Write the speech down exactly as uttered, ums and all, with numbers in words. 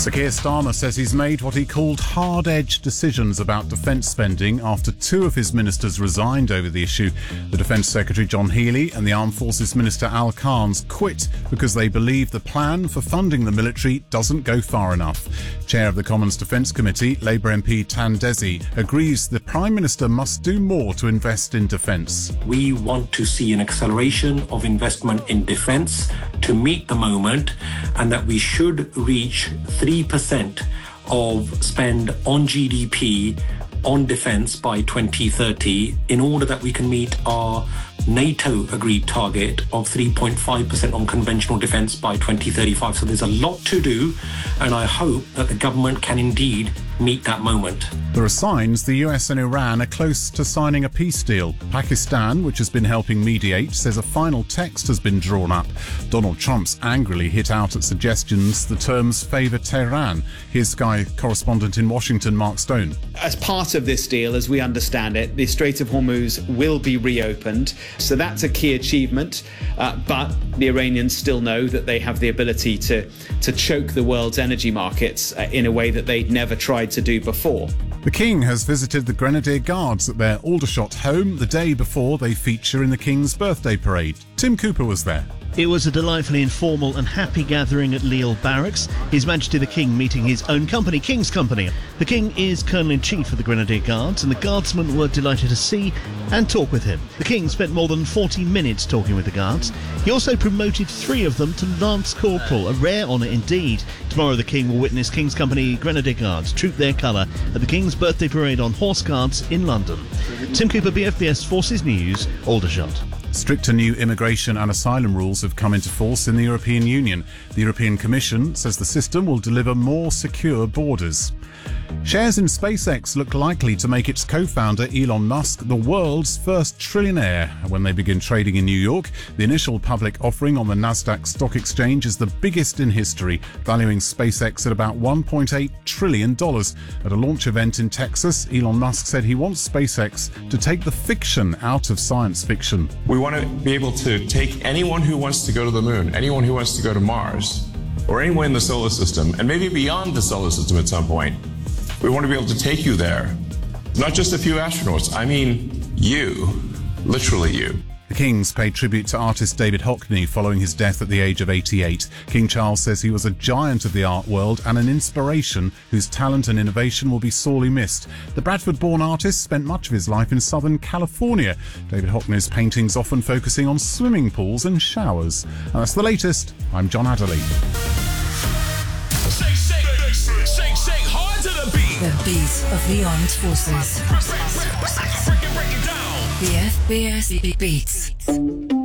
Sir Keir Starmer says he's made what he called hard-edged decisions about defence spending after two of his ministers resigned over the issue. The Defence Secretary John Healey and the Armed Forces Minister Al Carnes quit because they believe the plan for funding the military doesn't go far enough. Chair of the Commons Defence Committee, Labour M P Tan Desi, agrees the Prime Minister must do more to invest in defence. We want to see an acceleration of investment in defence to meet the moment, and that we should reach three percent of spend on G D P on defence by twenty thirty in order that we can meet our NATO agreed target of three point five percent on conventional defence by twenty thirty-five. So there's a lot to do, and I hope that the government can indeed meet that moment. There are signs the U S and Iran are close to signing a peace deal. Pakistan, which has been helping mediate, says a final text has been drawn up. Donald Trump's angrily hit out at suggestions the terms favour Tehran. Here's Sky correspondent in Washington, Mark Stone. As part of this deal, as we understand it, the Strait of Hormuz will be reopened. So that's a key achievement. Uh, but the Iranians still know that they have the ability to, to choke the world's energy markets uh, in a way that they'd never tried to do before. The King has visited the Grenadier Guards at their Aldershot home the day before they feature in the King's birthday parade. Tim Cooper was there. It was a delightfully informal and happy gathering at Lille Barracks, His Majesty the King meeting his own company, King's Company. The King is Colonel-in-Chief of the Grenadier Guards, and the Guardsmen were delighted to see and talk with him. The King spent more than forty minutes talking with the Guards. He also promoted three of them to Lance Corporal, a rare honour indeed. Tomorrow the King will witness King's Company Grenadier Guards troop their colour at the King's birthday parade on Horse Guards in London. Tim Cooper, B F B S Forces News, Aldershot. Stricter new immigration and asylum rules have come into force in the European Union. The European Commission says the system will deliver more secure borders. Shares in SpaceX look likely to make its co-founder Elon Musk the world's first trillionaire when they begin trading in New York. The initial public offering on the Nasdaq Stock Exchange is the biggest in history, valuing SpaceX at about one point eight trillion dollars. At a launch event in Texas, Elon Musk said he wants SpaceX to take the fiction out of science fiction. We want to be able to take anyone who wants to go to the moon, anyone who wants to go to Mars, or anyone in the solar system, and maybe beyond the solar system at some point. We want to be able to take you there. Not just a few astronauts, I mean you, literally you. The Kings paid tribute to artist David Hockney following his death at the age of eighty-eight. King Charles says he was a giant of the art world and an inspiration whose talent and innovation will be sorely missed. The Bradford-born artist spent much of his life in Southern California. David Hockney's paintings often focusing on swimming pools and showers. And that's the latest. I'm John Adderley. Shake, shake, shake, shake hard to the beat. The beat of the armed forces. Break it, break it down. The F B S Beats.